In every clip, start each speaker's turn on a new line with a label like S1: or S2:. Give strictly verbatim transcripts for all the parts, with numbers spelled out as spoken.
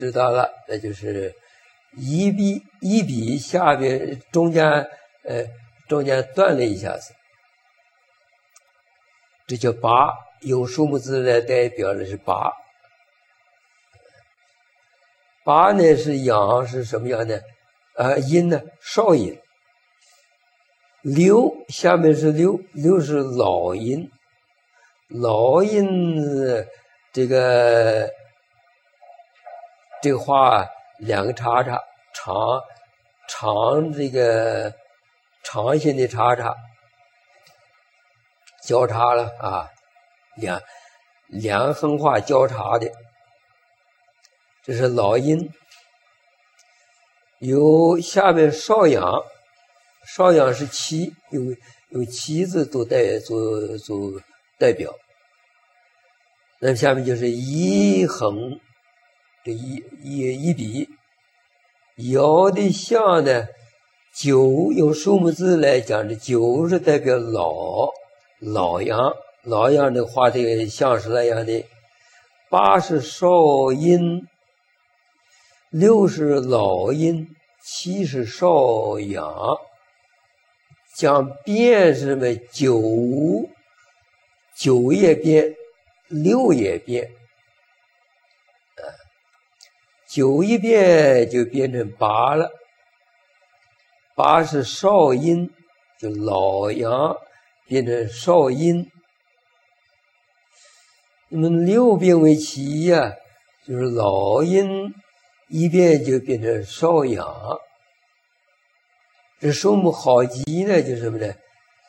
S1: 知道了，那就是一笔一笔下面中间呃中间断了一下子，这叫八，用数目字来代表的是八。八呢是阳，是什么样呢？呃，阴呢少阴。六下面是六，六是老阴。老阴这个这个画两个叉叉，长长这个长线的叉叉交叉了啊，两两横画交叉的，这是老阴。有下面少阳，少阳是七，有有七字都代做做代表。那么下面就是一横，这一一一笔，爻的象呢，九用数目字来讲，这九是代表老老阳，老阳的画这个象是那样的。八是少阴，六是老阴，七是少阳。讲变是什么？九九也变，六也变，啊，九一变就变成八了。八是少阴，就老阳变成少阴。那么六变为七呀、啊，就是老阴一变就变成少阳。这数目好吉呢，就是什么呢？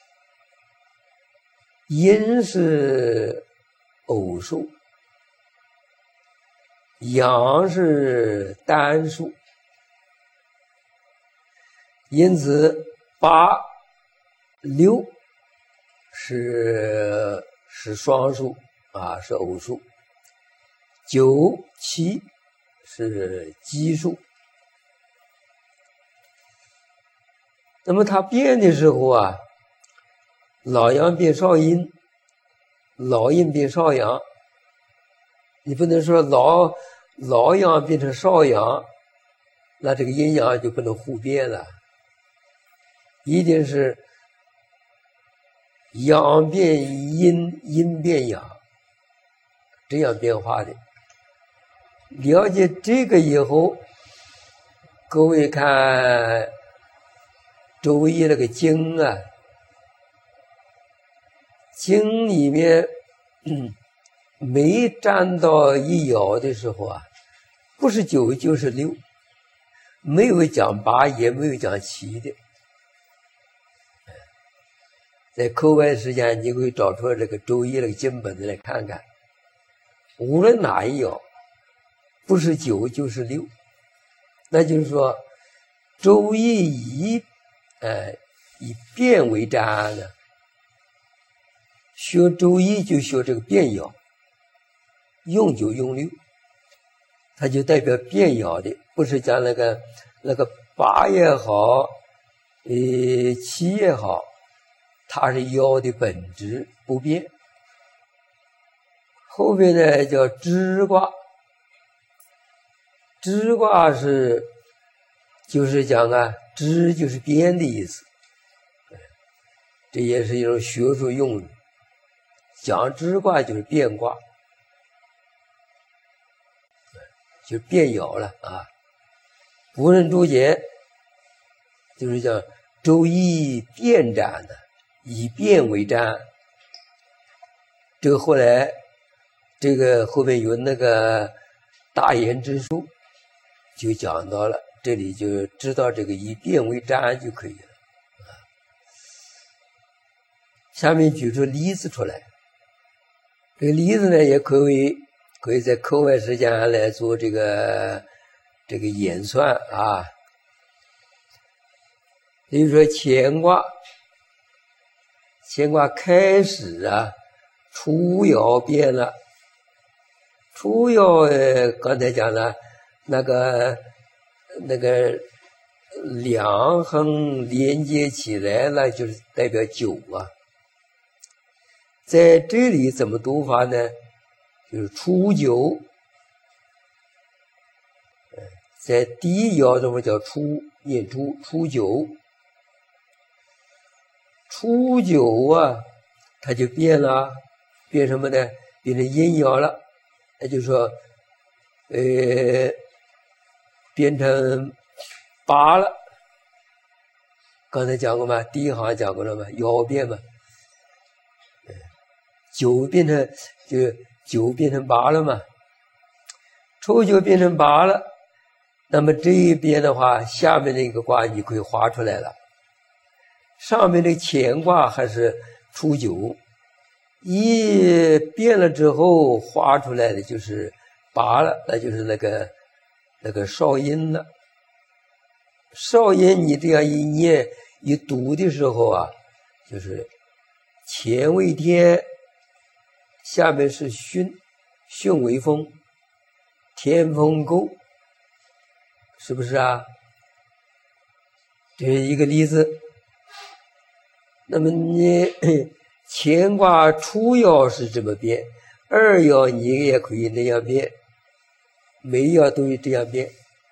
S1: 阴是偶数，阳是单数，因此八六是是双数啊，是偶数，九七是奇数。那么它变的时候啊，老阳变少阴，老阴变少阳，你不能说老老阳变成少阳，那这个阴阳就不能互变了，一定是阳变阴，阴变阳，这样变化的。了解这个以后，各位看周易那个经啊，经里面嗯没占到一爻的时候啊，不是九就是六，没有讲八也没有讲七的。在课外时间你会找出这个周易那个经本子来看看，无论哪一爻不是九就是六，那就是说周易以呃以变为占的，学周易就学这个变爻，用九用六，它就代表变爻的，不是讲那个那个八也好，呃七也好，它是爻的本质不变。后边呢叫支卦，支卦是就是讲啊，支就是变的意思，这也是一种学术用语。讲支卦就是变卦，就是变爻了啊。古人注解就是讲周易变占的，以变为占。这个后来这个后面有那个大言之术就讲到了，这里就知道这个以变为占就可以了。下面举出例子出来，这个例子呢也可以可以在课外时间来做这个这个演算啊。比如说乾卦，乾卦开始啊，初爻变了，初爻呃刚才讲了那个那个两横连接起来了，就是代表九啊。在这里怎么读法呢？就是初九， 在第一爻中叫初，念初初九，初九啊，它就变了，变什么呢？变成阴爻了，那就是说，呃，变成八了。刚才讲过嘛，第一行讲过了嘛，爻变嘛，九变成就九变成八了嘛，初九变成八了。那么这一边的话，下面那个卦你可以画出来了。上面的乾卦还是初九，一变了之后画出来的就是八了，那就是那个那个少阴了。少阴你这样一念一读的时候啊，就是乾为天，下面是巽，巽为风，天风姤。是不是啊？这是一个例子。那么你乾卦初爻是这么变，二爻你也可以那样变，每一爻都这样变。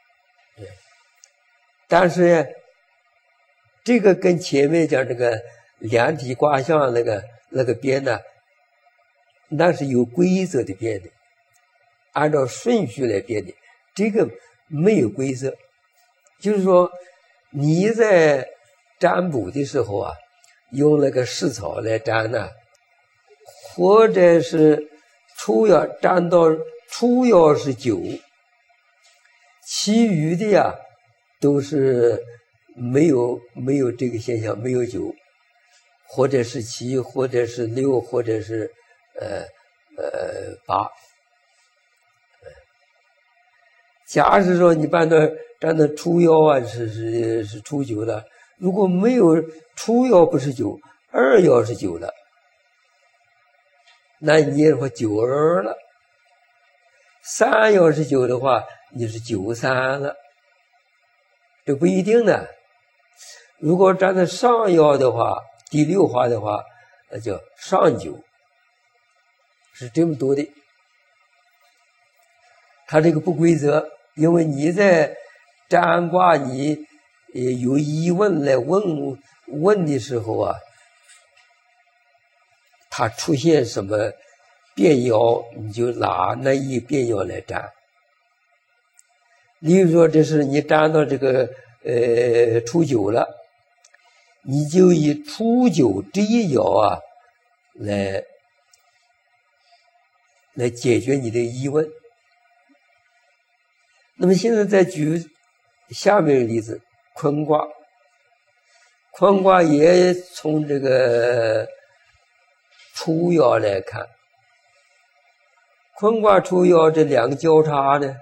S1: 但是这个跟前面讲这个量体卦象那个那个变呢，那是有规则的变的，按照顺序来变的。这个没有规则，就是说你在占卜的时候啊，用那个蓍草来占呢，或者是初爻占到初爻是九，其余的呀都是没有没有这个现象，没有九，或者是七，或者是六，或者是呃呃八。假使说你把那占到初爻啊是是是初九的，如果没有初爻不是九，二爻是九的，那你也说九二了。三爻是九的话，你是九三了，这不一定的。如果站在上爻的话，第六画的话，那叫上九，是这么多的。它这个不规则。因为你在占卦你呃有疑问来问问的时候啊，它出现什么变爻，你就拿那一变爻来占。例如说这是你占到这个呃初九了，你就以初九这一爻啊来来解决你的疑问。那么现在再举下面的例子，坤卦。坤卦也从这个初爻来看，坤卦初爻这两个交叉呢，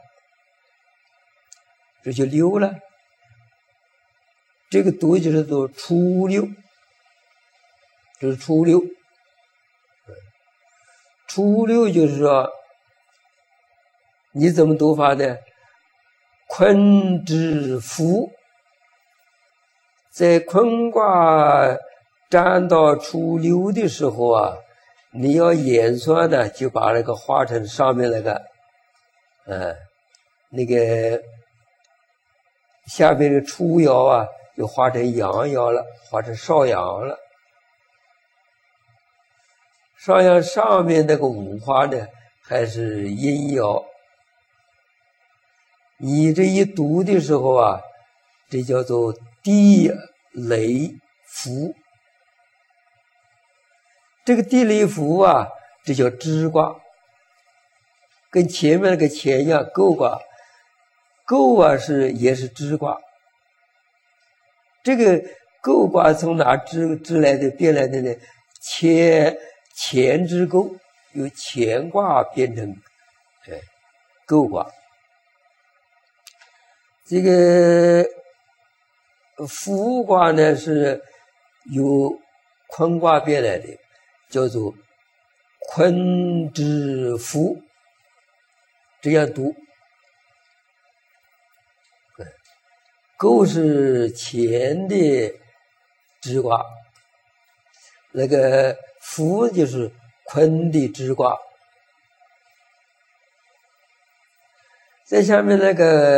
S1: 这就六了。这个读就是读初六，这是初六。初六就是说，你怎么读法呢？坤之福，在坤卦占到初六的时候啊，你要演算呢，就把那个画成上面那个，嗯，那个下面的初爻啊，就画成阳爻了，画成少阳了。少阳上面那个五花呢，还是阴爻。你这一读的时候啊，这叫做地雷符。这个地雷符啊，这叫支卦，跟前面那个乾一样，姤卦。姤啊是也是支卦。这个姤卦从哪支支来的变来的呢？乾乾之姤，由乾卦变成哎姤卦。这个孚卦呢是由坤卦变来的，叫做坤之孚，这样读。姤是乾的支卦，那个孚就是坤的支卦。在下面那个